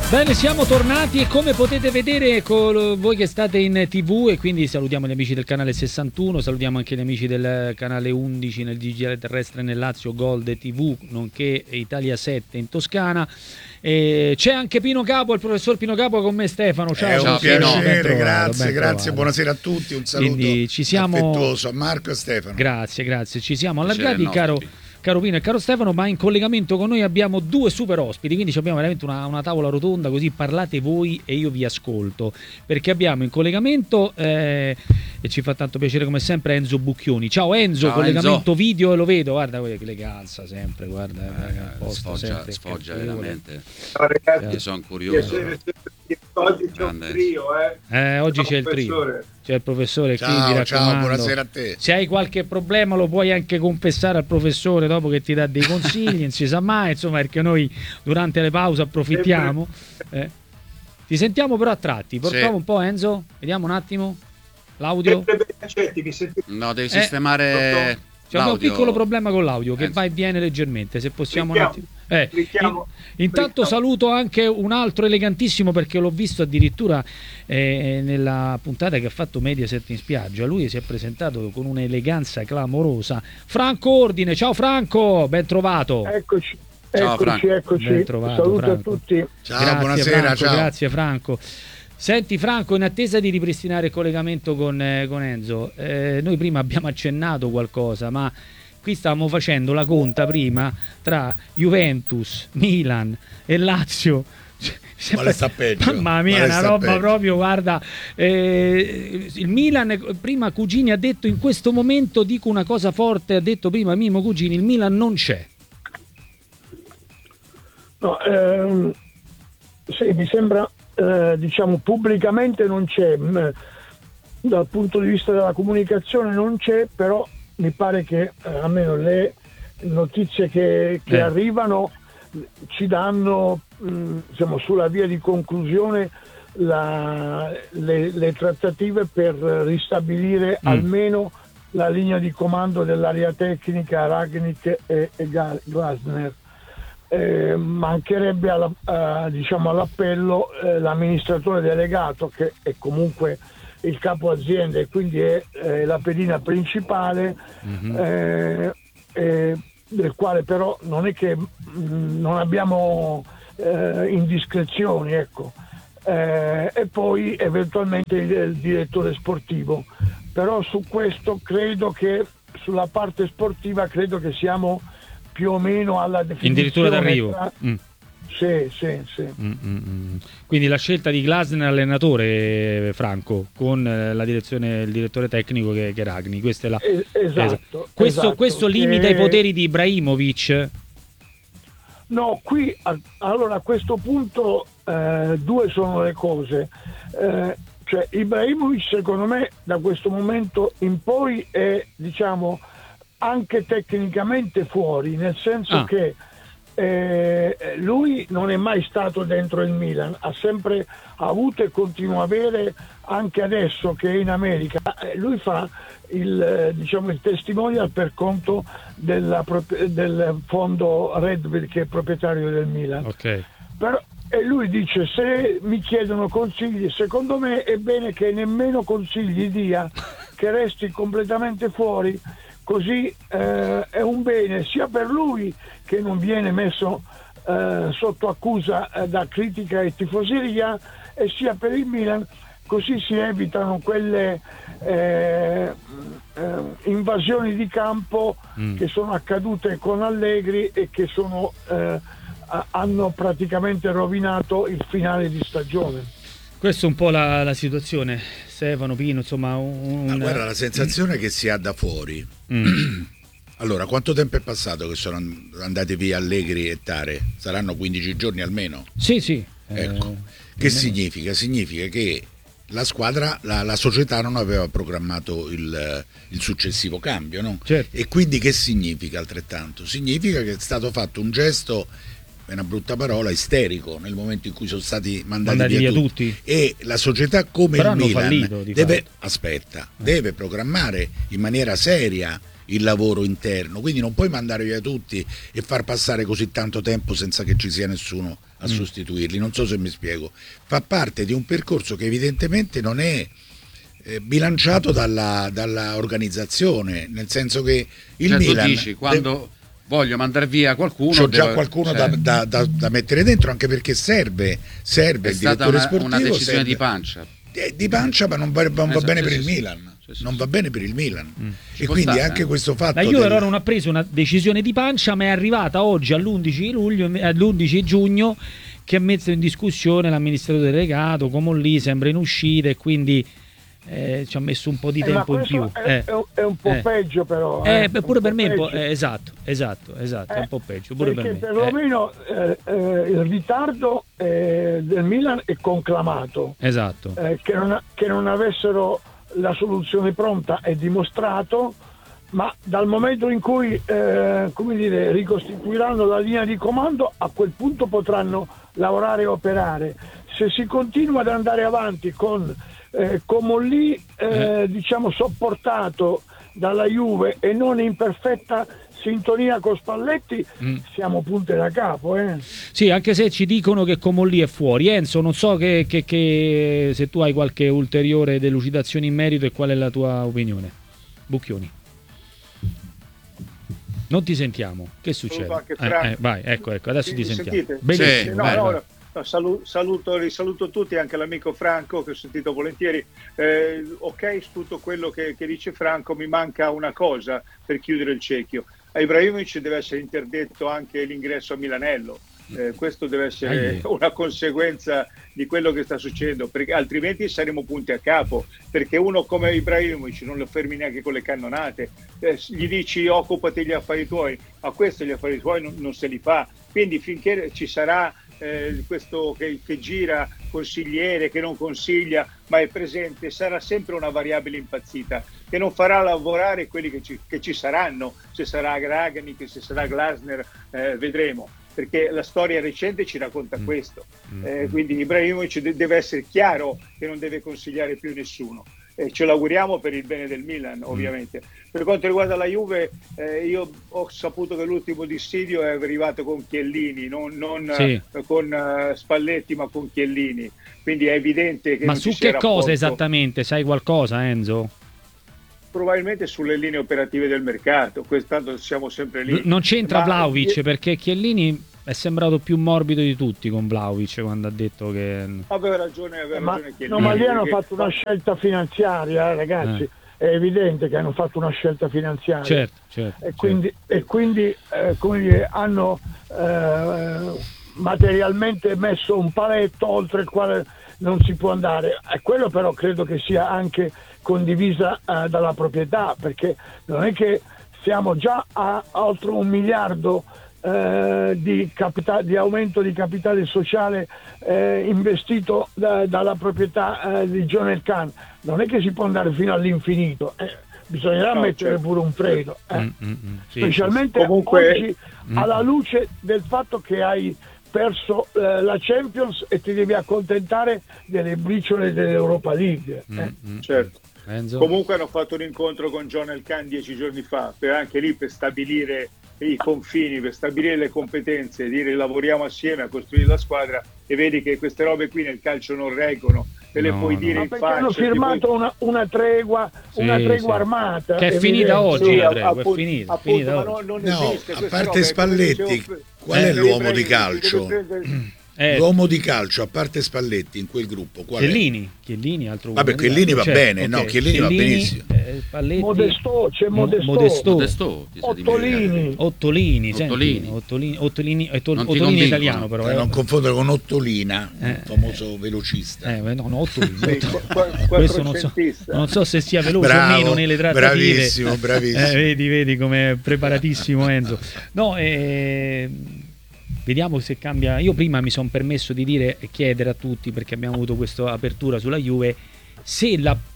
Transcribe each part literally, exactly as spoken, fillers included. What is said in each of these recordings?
Bene, siamo tornati e come potete vedere con voi che state in tivù, e quindi salutiamo gli amici del canale sessantuno, salutiamo anche gli amici del canale undici nel digitale terrestre nel Lazio, Gold tivù, nonché Italia sette in Toscana. E c'è anche Pino Capo, il professor Pino Capo con me, Stefano. Ciao, è un ciao, piacere, trovato, grazie, grazie, buonasera a tutti, un saluto quindi ci siamo... affettuoso a Marco e Stefano. Grazie, grazie, ci siamo Piacere allargati, caro... Caro Pino e caro Stefano, ma in collegamento con noi abbiamo due super ospiti, quindi abbiamo veramente una, una tavola rotonda, così parlate voi e io vi ascolto, perché abbiamo in collegamento, eh, e ci fa tanto piacere come sempre, Enzo Bucchioni. Ciao Enzo, Ciao, collegamento Enzo. Video e lo vedo, guarda che eleganza sempre, guarda, eh, posto, sfoggia, sempre, sfoggia sempre, veramente. Ciao ragazzi, Io sono curioso. oggi c'è un trio, eh. Eh, oggi Ciao, c'è il trio, c'è il professore qui, Ciao, mi ciao, raccomando. buonasera a te. Se hai qualche problema lo puoi anche confessare al professore dopo che ti dà dei consigli, non si sa mai, insomma, perché noi durante le pause approfittiamo. Eh. Ti sentiamo però a tratti, portiamo Sì. un po' Enzo, vediamo un attimo l'audio. No, devi Eh, sistemare C'è un l'audio. piccolo problema con l'audio che Enzo. va e viene leggermente, se possiamo Clicchiamo, un attimo. Eh, clicchiamo, in- intanto clicchiamo. saluto anche un altro elegantissimo, perché l'ho visto addirittura eh, nella puntata che ha fatto Mediaset in spiaggia. Lui si è presentato con un'eleganza clamorosa. Franco Ordine, ciao Franco, ben trovato. Eccoci, Ciao, eccoci, Franco. eccoci. Ben trovato, Saluto Franco. a tutti. Ciao, Grazie, buonasera, Franco, ciao. grazie Franco. Senti Franco, in attesa di ripristinare il collegamento con, eh, con Enzo, eh, noi prima abbiamo accennato qualcosa, ma qui stavamo facendo la conta prima tra Juventus, Milan e Lazio. Quale sta peggio? Mamma mia, Quale una sta roba peggio? proprio, guarda, eh, il Milan, prima Cugini ha detto in questo momento, dico una cosa forte, ha detto prima Mimo Cugini, il Milan non c'è. No, ehm, sì, mi sembra, eh, diciamo, pubblicamente non c'è, mh, dal punto di vista della comunicazione non c'è, però mi pare che eh, almeno le notizie che, che Eh. arrivano ci danno, mh, diciamo, sulla via di conclusione la- le, le trattative per ristabilire Mm. almeno la linea di comando dell'area tecnica Ragnick e, e Ga- Glasner. Eh, mancherebbe alla- eh, diciamo all'appello eh, l'amministratore delegato, che è comunque il capo azienda e quindi è eh, la pedina principale, eh, eh, del quale però non è che mh, non abbiamo eh, indiscrezioni, ecco. Eh, e poi eventualmente il, il direttore sportivo, però su questo credo che sulla parte sportiva credo che siamo più o meno alla definizione Addirittura d'arrivo. tra- Mm. Sì, sì, sì. Mm, mm, mm. Quindi la scelta di Glasner allenatore, Franco, con eh, la direzione, il direttore tecnico che, che è Ragni. Questa è la... Es- esatto, Questo, esatto, questo limita che- i poteri di Ibrahimovic. No, qui a- allora a questo punto eh, due sono le cose. Eh, cioè Ibrahimovic secondo me da questo momento in poi è, diciamo, anche tecnicamente fuori, nel senso Ah. che eh, lui non è mai stato dentro il Milan, ha sempre avuto e continua a avere, anche adesso che è in America, eh, lui fa il, eh, diciamo, il testimonial per conto della prop- del fondo Redbull, che è proprietario del Milan. Ok. Però, e lui dice: se mi chiedono consigli, secondo me è bene che nemmeno consigli dia, che resti completamente fuori, così eh, è un bene sia per lui, che non viene messo eh, sotto accusa eh, da critica e tifoseria, e sia per il Milan, così si evitano quelle eh, eh, invasioni di campo Mm. che sono accadute con Allegri e che sono eh, a- hanno praticamente rovinato il finale di stagione. Questa è un po' la, la situazione, Stefano, Pino, insomma... Un, Ma guarda, la sensazione che si ha da fuori. Mm. Allora, quanto tempo è passato che sono andati via Allegri e Tare? Saranno quindici giorni almeno? Sì, sì. Ecco. Eh, Che significa? Significa che la squadra, la, la società non aveva programmato il, il successivo cambio, no? Certo. E quindi che significa altrettanto? Significa che è stato fatto un gesto è una brutta parola, isterico nel momento in cui sono stati mandati, mandati via, via tutti. tutti. E la società come Però il hanno Milan fallito, di deve, fatto. aspetta, eh. deve programmare in maniera seria il lavoro interno, quindi non puoi mandare via tutti e far passare così tanto tempo senza che ci sia nessuno a mm. sostituirli. Non so se mi spiego. Fa parte di un percorso che evidentemente non è eh, bilanciato dalla, dalla organizzazione, nel senso che il cioè, Milan tu dici quando deve... voglio mandare via qualcuno, c'ho già devo... qualcuno cioè... da, da, da, da mettere dentro, anche perché serve serve è il stata direttore una, sportivo, una decisione serve... di pancia eh, di pancia, ma non va, non va esatto, bene sì, per sì, il sì. Milan Sì, sì, non sì. va bene per il Milan Mm. e quindi stare, anche eh. questo fatto La Juve del... però non ha preso una decisione di pancia, ma è arrivata oggi all'undici luglio, all'undici giugno, che ha messo in discussione l'amministratore delegato, come lì sembra in uscita, e quindi eh, ci ha messo un po' di Eh, tempo ma in più. questo È, Eh. è un po' Eh. peggio però. Eh, eh, beh, pure un per po' me è un po', peggio. eh, esatto, esatto, esatto, è un po' peggio. Pure per Perché me. perlomeno eh, eh, il ritardo eh, del Milan è conclamato. Eh, esatto. Eh, che, non, che non avessero la soluzione pronta è dimostrato, ma dal momento in cui eh, come dire, ricostituiranno la linea di comando, a quel punto potranno lavorare e operare. Se si continua ad andare avanti con eh, Comolli eh, eh. diciamo sopportato dalla Juve e non in perfetta sintonia con Spalletti, mm. siamo punte da capo. Eh. Sì, anche se ci dicono che Comolli è fuori. Enzo, non so che, che, che se tu hai qualche ulteriore delucidazione in merito e qual è la tua opinione. Bucchioni. Non ti sentiamo. Che succede? Eh, eh, vai, ecco, ecco, adesso ti sentiamo. Benissimo. Sì, no, no, no. No, saluto, saluto, risaluto tutti, anche l'amico Franco che ho sentito volentieri. Eh, ok, su tutto quello che, che dice Franco, mi manca una cosa per chiudere il cerchio. A Ibrahimovic deve essere interdetto anche l'ingresso a Milanello. Eh, questo deve essere una conseguenza di quello che sta succedendo, perché altrimenti saremo punti a capo, perché uno come Ibrahimovic non lo fermi neanche con le cannonate, eh, gli dici occupati gli affari tuoi, a questo gli affari tuoi non, non se li fa, quindi finché ci sarà eh, questo che, che gira consigliere, che non consiglia ma è presente, sarà sempre una variabile impazzita che non farà lavorare quelli che ci, che ci saranno, se sarà Ragnik, se sarà Glasner, eh, vedremo, perché la storia recente ci racconta mm. questo. Eh, quindi Ibrahimovic de- deve essere chiaro che non deve consigliare più nessuno. Eh, ce l'auguriamo per il bene del Milan, ovviamente. Mm. Per quanto riguarda la Juve, eh, io ho saputo che l'ultimo dissidio è arrivato con Chiellini, non, non sì. eh, con uh, Spalletti, ma con Chiellini. Quindi è evidente che ma non su ci che sia cosa rapporto. Esattamente? Sai qualcosa, Enzo? Probabilmente sulle linee operative del mercato, tanto siamo sempre lì. Non c'entra ma... Vlahovic, perché Chiellini è sembrato più morbido di tutti con Vlahovic quando ha detto che... Aveva ragione, aveva ma, ragione Chiellini. no, ma lì hanno perché... fatto una scelta finanziaria, eh, ragazzi. Eh. È evidente che hanno fatto una scelta finanziaria. Certo, certo. E quindi, certo. E quindi eh, come dire, hanno eh, materialmente messo un paletto oltre il quale non si può andare. E quello però credo che sia anche condivisa eh, dalla proprietà, perché non è che siamo già a, a oltre un miliardo eh, di, capita- di aumento di capitale sociale eh, investito da, dalla proprietà eh, di John El Khan. Non è che si può andare fino all'infinito, eh, bisognerà no, mettere certo. pure un freno, eh. mm, mm, mm, sì, specialmente sì. Comunque... oggi mm. alla luce del fatto che hai perso eh, la Champions e ti devi accontentare delle briciole dell'Europa League. Eh. Mm, certo. Enzo. Comunque hanno fatto un incontro con John El Khan dieci giorni fa, per anche lì per stabilire i confini, per stabilire le competenze, dire lavoriamo assieme a costruire la squadra, e vedi che queste robe qui nel calcio non reggono, te le no, puoi no. dire Ma in perché faccia. Hanno firmato puoi... una, una tregua, sì, una tregua sì. armata. Che è finita oggi, sì, la tregua, appunto, è finita. Appunto, finita ma oggi. non, non no, esiste, a parte Spalletti, dicevo, qual eh, è l'uomo di calcio? Eh. L'uomo di calcio, a parte Spalletti, in quel gruppo, qual Chiellini, è? Chiellini, altro Vabbè, Chiellini va certo, bene, okay. no, Chiellini, Chiellini va benissimo. Eh, Spalletti, Modesto, c'è Modesto. Modesto. Modesto Ottolini. Ottolini, Ottolini. Senti, Ottolini, Ottolini, Ottolini è italiano però. Per eh. non confondere con Ottolina, eh, il famoso eh, velocista. Eh, no, no, Ottolini. Sì, Questo non so, non so se sia veloce Bravo, o meno nelle trattative. Bravissimo, bravissimo. Eh, vedi, vedi come è preparatissimo Enzo. No, eh... vediamo se cambia. Io prima mi sono permesso di dire e chiedere a tutti, perché abbiamo avuto questa apertura sulla Juve, se la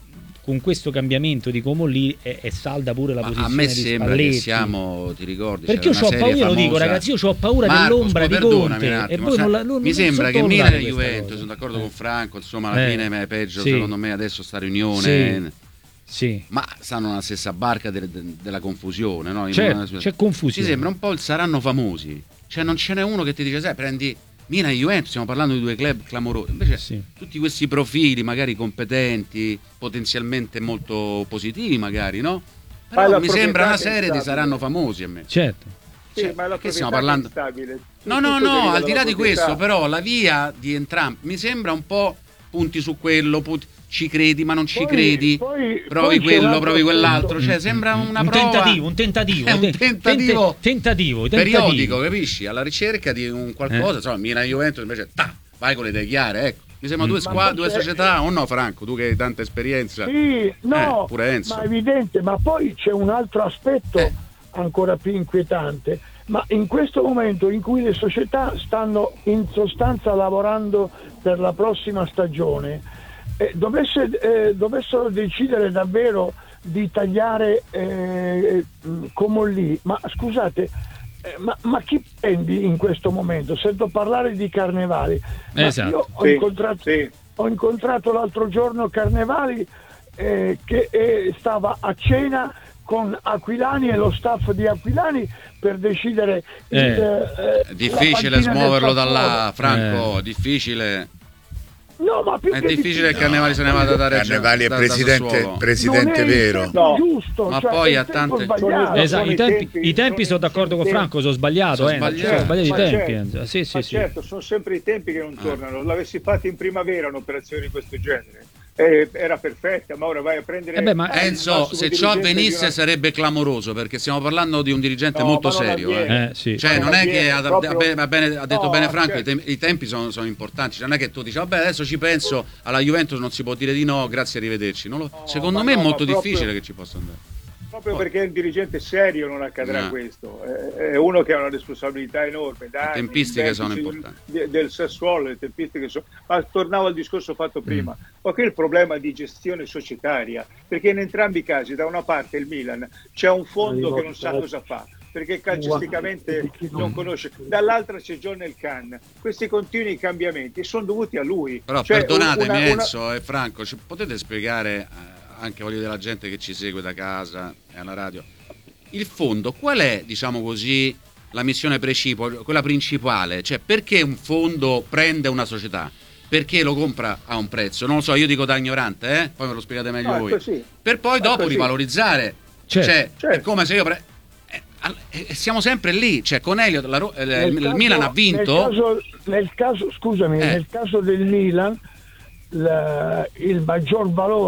con questo cambiamento di Comolli è, è salda pure la Ma posizione a me di sembra Spalletti. che siamo, ti ricordi? Perché io c'era ho una paura, serie lo dico famosa. ragazzi, io ho paura Marcos, dell'ombra di perdonami Conte un e attimo, voi sai, non la, non, mi non sembra che sottovalutate Milan e questa Juventus, cosa. sono d'accordo Eh. con Franco, insomma alla Eh. fine è peggio Sì. secondo me adesso sta riunione. Sì. Sì. Ma stanno nella stessa barca de- de- della confusione, no? In C'è, una- c'è confusione. Mi sembra un po' il saranno famosi. Cioè non ce n'è uno che ti dice, sai, prendi Milan e Juventus, stiamo parlando di due club clamorosi. Invece Sì. tutti questi profili, magari competenti, potenzialmente molto positivi, magari, no? Ma Però la mi sembra una proprietà che è serie di instabile. saranno famosi a me. Certo. Sì, Cioè, ma la perché stiamo proprietà parlando- è instabile. No, no, Tutto no, deriva al di là dalla di proprietà. questo, però la via di entrambi mi sembra un po' punti su quello, punti- ci credi ma non ci Poi- credi, poi- provi poi c'è un quello, altro provi quell'altro, aspetto. cioè sembra una un prova, tentativo, un tentativo, è un te- tentativo tente- tentativo, periodico, tentativo. capisci? Alla ricerca di un qualcosa, Eh. insomma, Milan e Juventus invece, ta, vai con le idee chiare, ecco. Mi sembra Mm. due Ma squadre, due perché- società, o no Franco, tu che hai tanta esperienza. Sì, no, Eh, pure Enzo. ma è evidente, ma poi c'è un altro aspetto Eh. ancora più inquietante, ma in questo momento in cui le società stanno in sostanza lavorando per la prossima stagione, eh, dovesse, eh, dovessero decidere davvero di tagliare eh, Comolli, ma scusate, eh, ma, ma chi prendi in questo momento? Sento parlare di Carnevali, ma Esatto. io ho Sì, incontrato sì. ho incontrato l'altro giorno Carnevali eh, che eh, stava a cena con Aquilani e lo staff di Aquilani per decidere Eh. il, eh, È difficile la panchina smuoverlo del da là, Sassuolo. Franco, difficile. No, ma più È che difficile che Carnevali se ne vada da Reggio. Carnevali è da- da presidente, Sassuolo. presidente non è il vero. tempo No. giusto, Ma cioè, poi è ha il tempo tante- sbagliato. Esatto, sono i i tempi, tempi- i tempi sono sono i d'accordo con tempi. Franco, sono sbagliato, Sono eh, sbagliati. sono sbagliati i Ma tempi. certo, eh. Sì, sì, ma sì. certo, sono sempre i tempi che non Eh. tornano. L'avessi fatto in primavera un'operazione di questo genere, eh, era perfetta, ma ora vai a prendere. Eh beh, ma- il Enzo, massimo se ciò dirigente di avvenisse una- sarebbe clamoroso perché stiamo parlando di un dirigente No, molto ma non serio. avviene. eh. Eh, sì. Cioè, Ma non è avviene, che ha, proprio- ha bene- ha bene- ha detto No, bene Franco, certo. i, tem- i tempi sono, sono importanti. Cioè, non è che tu dici, vabbè, adesso ci penso, alla Juventus non si può dire di no, grazie, arrivederci. Non lo- No, secondo ma me no, è molto ma proprio- difficile che ci possa andare. Proprio perché è un dirigente serio non accadrà No. questo. È è uno che ha una responsabilità enorme. Da Le anni, tempistiche il sono vertice importanti. Del, del Sassuolo, le tempistiche sono. Ma tornavo al discorso fatto prima. Mm. Ma qui è il problema di gestione societaria, perché in entrambi i casi, da una parte il Milan c'è un fondo che non sa cosa fa, perché calcisticamente non conosce, dall'altra c'è John El Khan. Questi continui cambiamenti sono dovuti a lui. Però Cioè, perdonatemi una- una- Enzo e Franco, ci potete spiegare eh, anche voglio della gente che ci segue da casa e alla radio, il fondo qual è, diciamo così, la missione precipua, quella principale? Cioè, perché un fondo prende una società? Perché lo compra a un prezzo? Non lo so, io dico da ignorante, eh? Poi me lo spiegate meglio No, è voi. così. Per poi È dopo così. rivalorizzare. Certo. Cioè, Certo. è come se io pre- eh, al- eh, siamo sempre lì, cioè con Elliot la Ro- eh, Nel il caso- Milan ha vinto. Nel caso, nel caso- scusami, Eh. nel caso del Milan la- il maggior valore